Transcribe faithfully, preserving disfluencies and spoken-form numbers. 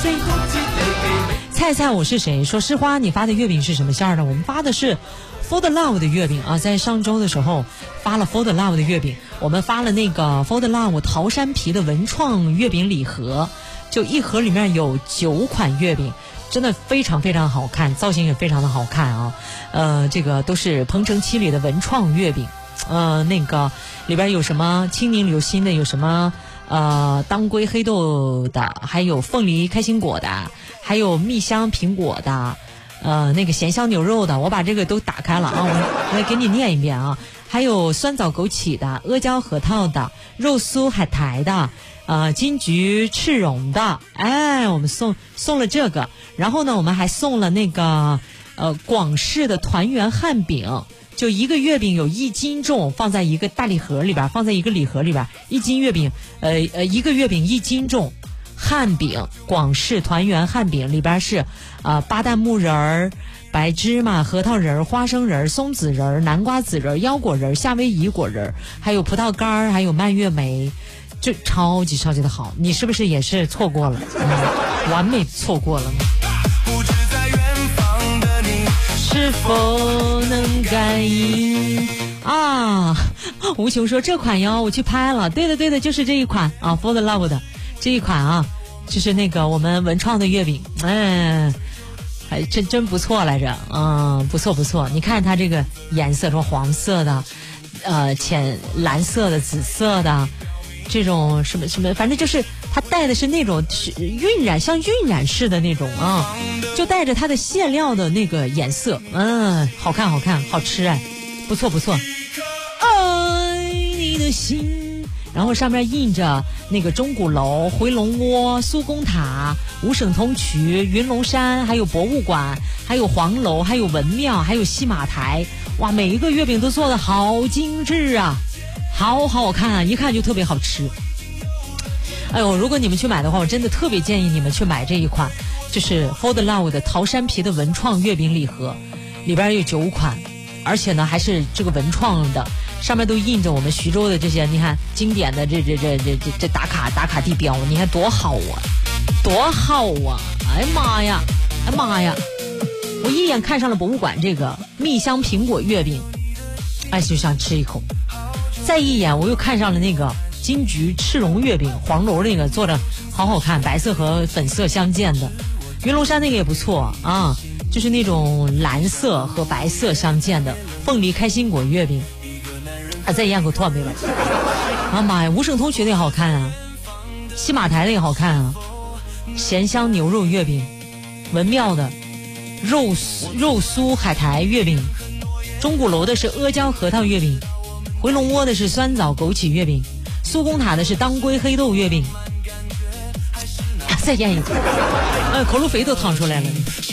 菜菜我是谁？说诗花，你发的月饼是什么馅儿的？我们发的是 For the Love 的月饼啊，在上周的时候发了 For the Love 的月饼，我们发了那个 For the Love 桃山皮的文创月饼礼盒，就一盒里面有九款月饼，真的非常非常好看，造型也非常的好看啊。呃，这个都是鹏程七里的文创月饼，呃，那个里边有什么青柠流心的，有什么呃当归黑豆的，还有凤梨开心果的，还有蜜香苹果的，呃那个咸香牛肉的，我把这个都打开了啊，我来给你念一遍啊。还有酸枣枸杞的，阿胶核桃的，肉酥海苔的，呃金桔赤蓉的，哎，我们送送了这个，然后呢我们还送了那个呃广式的团圆汉饼，就一个月饼有一斤重，放在一个大礼盒里边，放在一个礼盒里边，一斤月饼，呃呃一个月饼一斤重，汉饼广式团圆汉饼里边是啊、呃、巴旦木仁儿、白芝麻、核桃仁儿、花生仁儿、松子仁儿、南瓜子仁儿、腰果仁儿、夏威夷果仁儿，还有葡萄干儿，还有蔓越莓，就超级超级的好。你是不是也是错过了？嗯、完美错过了吗？不知在远方的你是否能感应啊？吴琼说这款哟，我去拍了。对的对的，就是这一款啊 ，For the Love 的这一款啊，就是那个我们文创的月饼，嗯。还真真不错来着，嗯，不错不错。你看它这个颜色，说黄色的，呃，浅蓝色的、紫色的，这种什么什么，反正就是它带的是那种晕染，像晕染式的那种啊，就带着它的馅料的那个颜色，嗯，好看好看，好吃哎，不错不错。爱你的心。然后上面印着那个钟鼓楼、回龙窝、苏公塔、五省通衢、云龙山，还有博物馆，还有黄楼，还有文庙，还有戏马台。哇，每一个月饼都做得好精致啊，好好看啊，一看就特别好吃。哎呦，如果你们去买的话，我真的特别建议你们去买这一款，就是 For the Love 的桃山皮的文创月饼礼盒，里边有九款，而且呢还是这个文创的。上面都印着我们徐州的这些，你看经典的这这这这这这打卡打卡地标，你看多好啊，多好啊！哎呀妈呀，哎妈呀！我一眼看上了博物馆这个蜜香苹果月饼，哎就想吃一口。再一眼我又看上了那个金桔赤蓉月饼，黄楼那个做的好好看，白色和粉色相间的。云龙山那个也不错啊，就是那种蓝色和白色相间的凤梨开心果月饼。啊，再咽口唾沫吧！啊妈呀，五省通衢的也好看啊，西马台的也好看啊，咸香牛肉月饼，文庙的肉肉酥海苔月饼，钟鼓楼的是阿胶核桃月饼，回龙窝的是酸枣枸杞月饼，苏公塔的是当归黑豆月饼。啊、再咽一口，呃，口入肥都淌出来了。